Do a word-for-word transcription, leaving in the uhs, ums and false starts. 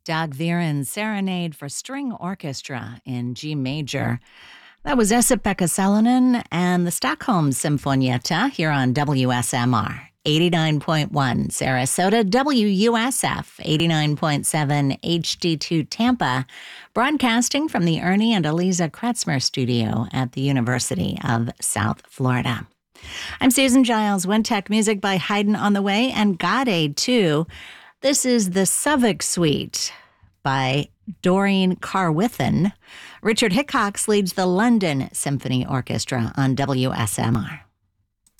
Dag Viren's Serenade for String Orchestra in G major. That was Esa-Pekka Salonen and the Stockholm Symfonietta here on W S M R. eighty-nine point one Sarasota, W U S F eighty-nine point seven H D two Tampa, broadcasting from the Ernie and Eliza Kretzmer studio at the University of South Florida. I'm Susan Giles. Wintec music by Haydn on the way and God Aid too. This is the Souvic Suite by Doreen Carwithen. Richard Hickox leads the London Symphony Orchestra on W S M R.